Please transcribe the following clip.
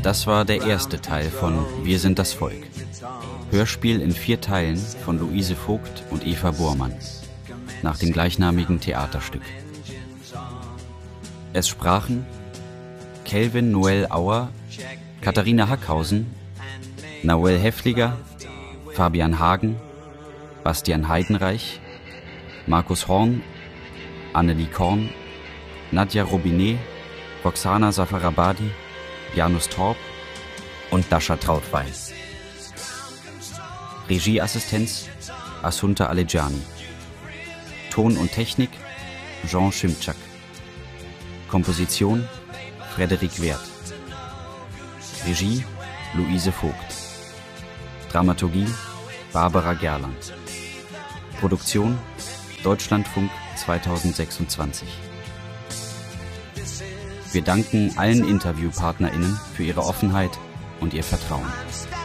Das war der erste Teil von Wir sind das Volk. Hörspiel in 4 Teilen von Luise Vogt und Eva Bormann, nach dem gleichnamigen Theaterstück. Es sprachen Kelvin Noel Auer, Katharina Hackhausen, Nahuel Häfliger, Fabian Hagen, Bastian Heidenreich, Markus Horn, Annelie Korn, Nadja Robinet, Roxana Safarabadi, Janus Torp und Dasha Trautwein. Regieassistenz Assunta Alejani. Ton und Technik Jean Schimczak. Komposition Frederik Werth. Regie Luise Vogt. Dramaturgie Barbara Gerland. Produktion Deutschlandfunk 2026. Wir danken allen InterviewpartnerInnen für ihre Offenheit und ihr Vertrauen.